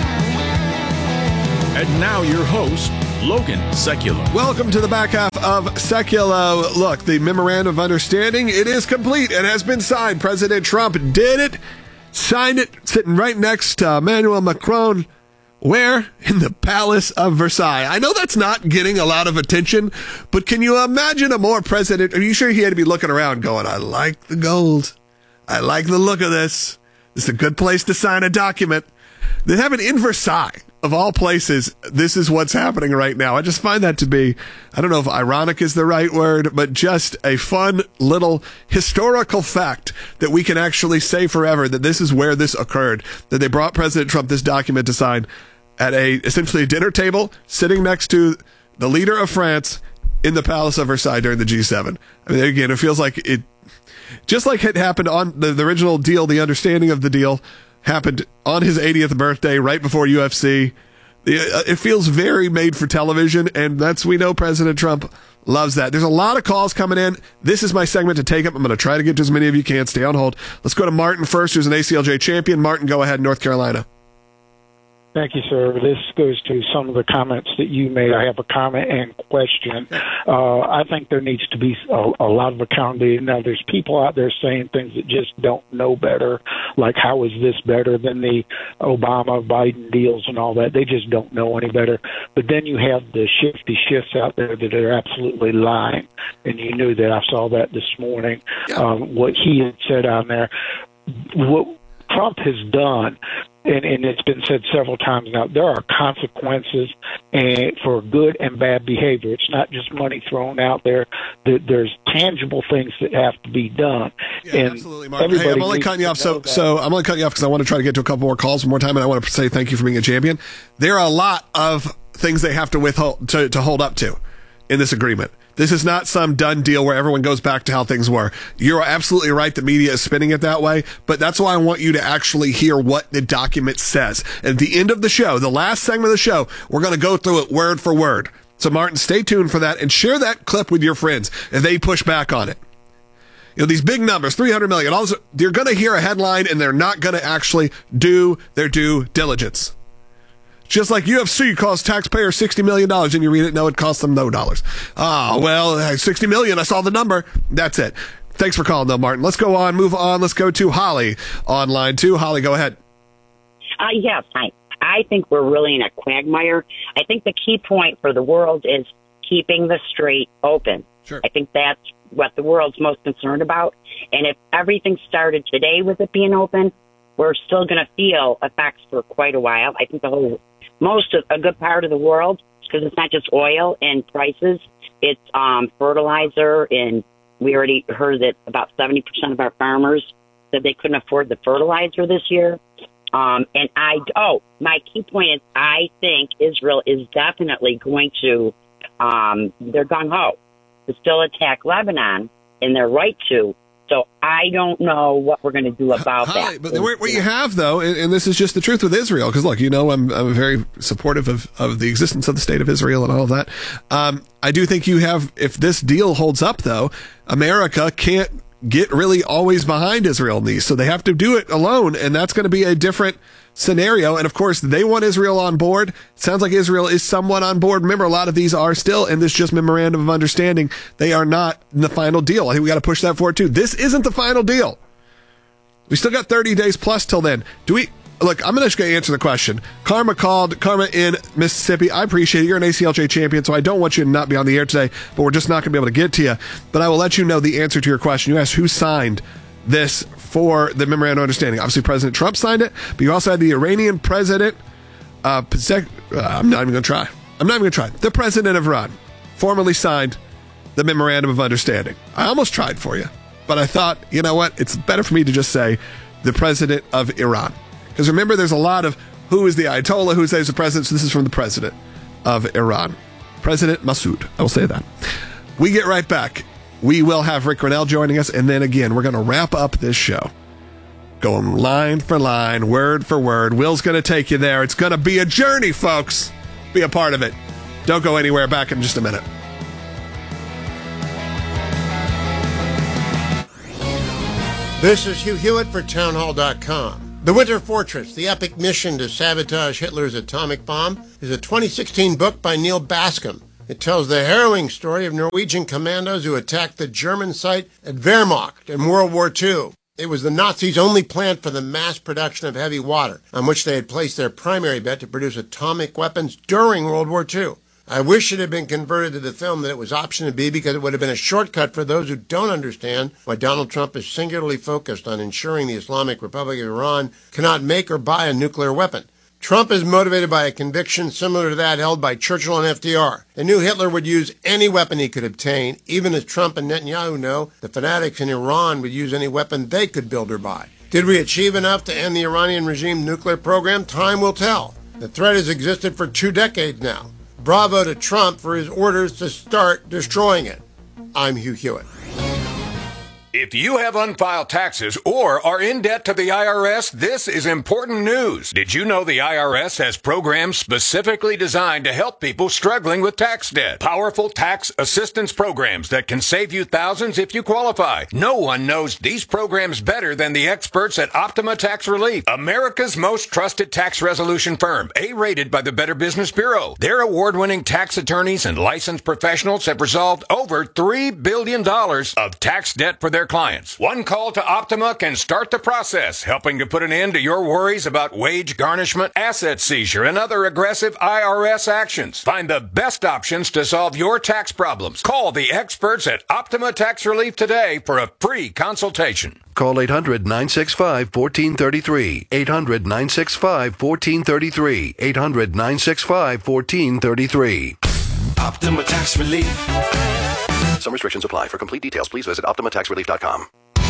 And now your host, Logan Sekulow. Welcome to the back half of Sekulow. Look, the memorandum of understanding, it is complete and has been signed. President Trump did it, signed it, sitting right next to Emmanuel Macron. Where? In the Palace of Versailles. I know that's not getting a lot of attention, but can you imagine a more president? Are you sure he had to be looking around going, I like the gold. I like the look of this. This is a good place to sign a document. They have it in Versailles. Of all places, this is what's happening right now. I just find that to be, I don't know if ironic is the right word, but just a fun little historical fact that we can actually say forever that this is where this occurred, that they brought President Trump this document to sign at essentially a dinner table, sitting next to the leader of France in the Palace of Versailles during the G7. I mean, again, it feels like it, just like it happened on the original deal, the understanding of the deal happened on his 80th birthday, right before UFC. It feels very made for television, and we know President Trump loves that. There's a lot of calls coming in. This is my segment to take up. I'm going to try to get to as many of you can. Stay on hold. Let's go to Martin first, who's an ACLJ champion. Martin, go ahead, North Carolina. Thank you, sir. This goes to some of the comments that you made. I have a comment and question. I think there needs to be a lot of accountability. Now, there's people out there saying things that just don't know better, like how is this better than the Obama-Biden deals and all that. They just don't know any better. But then you have the shifty shifts out there that are absolutely lying, and you knew that. I saw that this morning, what he had said on there. What Trump has done, and it's been said several times now, there are consequences for good and bad behavior. It's not just money thrown out there. There's tangible things that have to be done. Yeah, and absolutely, Mark. Hey, I'm only cutting you off. So I'm only cutting you off because I want to try to get to a couple more calls one more time, and I want to say thank you for being a champion. There are a lot of things they have to withhold to hold up to in this agreement. This is not some done deal where everyone goes back to how things were. You're absolutely right. The media is spinning it that way, but that's why I want you to actually hear what the document says. At the end of the show, the last segment of the show, we're going to go through it word for word. So Martin, stay tuned for that and share that clip with your friends if they push back on it. You know, these big numbers, 300 million, also, you're going to hear a headline and they're not going to actually do their due diligence. Just like UFC costs taxpayers $60 million, and you read it, no, it costs them no dollars. Well, $60 million, I saw the number. That's it. Thanks for calling, though, Martin. Let's go on, move on. Let's go to Holly on line 2. Holly, go ahead. Yes, I think we're really in a quagmire. I think the key point for the world is keeping the strait open. Sure. I think that's what the world's most concerned about. And if everything started today with it being open, we're still going to feel effects for quite a while. I think a good part of the world, because it's not just oil and prices, it's fertilizer, and we already heard that about 70% of our farmers said they couldn't afford the fertilizer this year. My key point is I think Israel is definitely going to, they're gung-ho to still attack Lebanon, and they're right to. So I don't know what we're going to do about that. But what you have, though, and this is just the truth with Israel, because, look, you know I'm very supportive of the existence of the state of Israel and all of that. I do think you have, if this deal holds up, though, America can't get really always behind Israel in these. So they have to do it alone, and that's going to be a different scenario. And, of course, they want Israel on board. Sounds like Israel is somewhat on board. Remember, a lot of these are still in this just memorandum of understanding. They are not in the final deal. I think we got to push that forward, too. This isn't the final deal. We still got 30 days plus till then. Look, I'm just going to answer the question. Karma called. Karma in Mississippi. I appreciate it. You're an ACLJ champion, so I don't want you to not be on the air today, but we're just not going to be able to get to you. But I will let you know the answer to your question. You asked who signed this for the memorandum of understanding. Obviously, President Trump signed it, but you also had the Iranian president, I'm not even going to try. The president of Iran, formally signed the Memorandum of Understanding. I almost tried for you, but I thought, you know what? It's better for me to just say the president of Iran. Because remember, there's a lot of who is the Ayatollah, who says the president. So this is from the president of Iran, President Massoud. I will say that. We get right back. We will have Rick Grinnell joining us. And then again, we're going to wrap up this show. Going line for line, word for word. Will's going to take you there. It's going to be a journey, folks. Be a part of it. Don't go anywhere. Back in just a minute. This is Hugh Hewitt for townhall.com. The Winter Fortress, the epic mission to sabotage Hitler's atomic bomb, is a 2016 book by Neil Bascom. It tells the harrowing story of Norwegian commandos who attacked the German site at Wehrmacht in World War II. It was the Nazis' only plant for the mass production of heavy water, on which they had placed their primary bet to produce atomic weapons during World War II. I wish it had been converted to the film that it was optioned to be, because it would have been a shortcut for those who don't understand why Donald Trump is singularly focused on ensuring the Islamic Republic of Iran cannot make or buy a nuclear weapon. Trump is motivated by a conviction similar to that held by Churchill and FDR. They knew Hitler would use any weapon he could obtain, even as Trump and Netanyahu know the fanatics in Iran would use any weapon they could build or buy. Did we achieve enough to end the Iranian regime nuclear program? Time will tell. The threat has existed for 2 decades now. Bravo to Trump for his orders to start destroying it. I'm Hugh Hewitt. If you have unfiled taxes or are in debt to the IRS, this is important news. Did you know the IRS has programs specifically designed to help people struggling with tax debt? Powerful tax assistance programs that can save you thousands if you qualify. No one knows these programs better than the experts at Optima Tax Relief, America's most trusted tax resolution firm, A-rated by the Better Business Bureau. Their award-winning tax attorneys and licensed professionals have resolved over $3 billion of tax debt for their clients. One call to Optima can start the process, helping to put an end to your worries about wage garnishment, asset seizure, and other aggressive IRS actions. Find the best options to solve your tax problems. Call the experts at Optima Tax Relief today for a free consultation. Call 800-965-1433. 800-965-1433. 800-965-1433. Optima Tax Relief. Some restrictions apply. For complete details, please visit OptimaTaxRelief.com.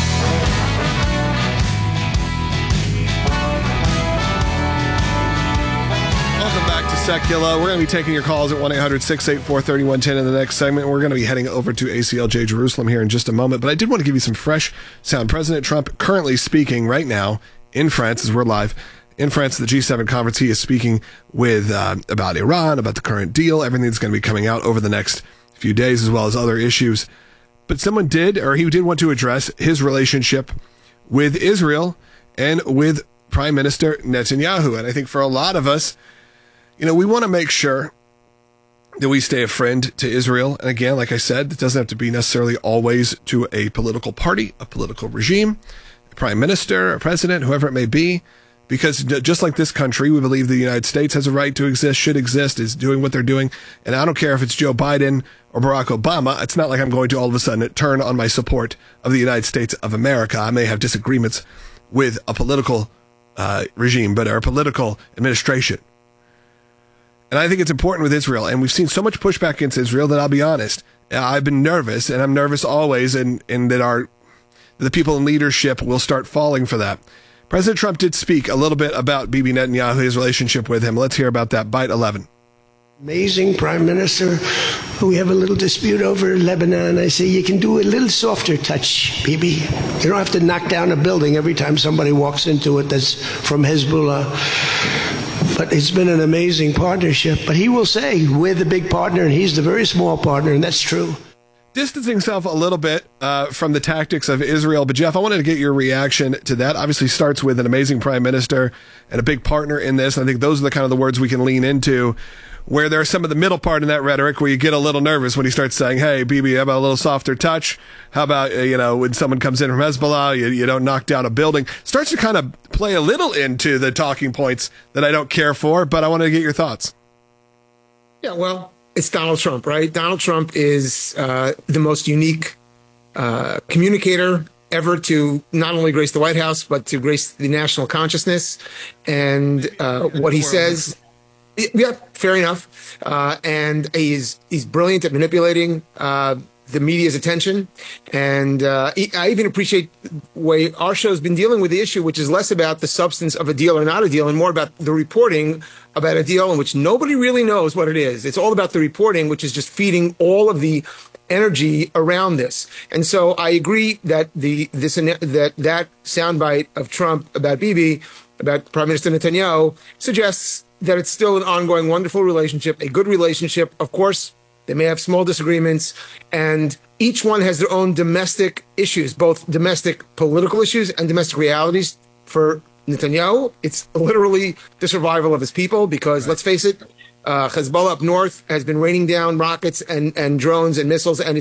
Welcome back to Secula. We're going to be taking your calls at 1-800-684-3110 in the next segment. We're going to be heading over to ACLJ Jerusalem here in just a moment. But I did want to give you some fresh sound. President Trump currently speaking right now in France, as we're live. In France, the G7 conference, he is speaking with about Iran, about the current deal, everything that's going to be coming out over the next few days, as well as other issues. But he did want to address his relationship with Israel and with Prime Minister Netanyahu. And I think for a lot of us, we want to make sure that we stay a friend to Israel. And again, like I said, it doesn't have to be necessarily always to a political party, a political regime, a prime minister, a president, whoever it may be. Because just like this country, we believe the United States has a right to exist, should exist, is doing what they're doing. And I don't care if it's Joe Biden or Barack Obama. It's not like I'm going to all of a sudden turn on my support of the United States of America. I may have disagreements with a political regime, but a political administration. And I think it's important with Israel. And we've seen so much pushback against Israel that I'll be honest, I've been nervous, and I'm nervous always, and that the people in leadership will start falling for that. President Trump did speak a little bit about Bibi Netanyahu, his relationship with him. Let's hear about that. Bite 11. Amazing prime minister. We have a little dispute over Lebanon. I say you can do a little softer touch, Bibi. You don't have to knock down a building every time somebody walks into it that's from Hezbollah. But it's been an amazing partnership. But he will say we're the big partner and he's the very small partner, and that's true. Distancing himself a little bit from the tactics of Israel. But Jeff, I wanted to get your reaction to that. Obviously starts with an amazing prime minister and a big partner in this. I think those are the kind of the words we can lean into, where there's some of the middle part in that rhetoric where you get a little nervous when he starts saying, hey, Bibi, how about a little softer touch? How about, when someone comes in from Hezbollah, you don't knock down a building. Starts to kind of play a little into the talking points that I don't care for, but I want to get your thoughts. Yeah, well, it's Donald Trump, right? Donald Trump is the most unique communicator ever to not only grace the White House, but to grace the national consciousness. And what he says Yeah, fair enough. And he's brilliant at manipulating the media's attention. And I even appreciate the way our show's been dealing with the issue, which is less about the substance of a deal or not a deal, and more about the reporting about a deal in which nobody really knows what it is. It's all about the reporting, which is just feeding all of the energy around this. And so I agree that that soundbite of Trump about Bibi, about Prime Minister Netanyahu, suggests that it's still an ongoing, wonderful relationship, a good relationship. Of course, they may have small disagreements, and each one has their own domestic issues, both domestic political issues and domestic realities. For Netanyahu, it's literally the survival of his people, because let's face it, Hezbollah up north has been raining down rockets and drones and missiles, and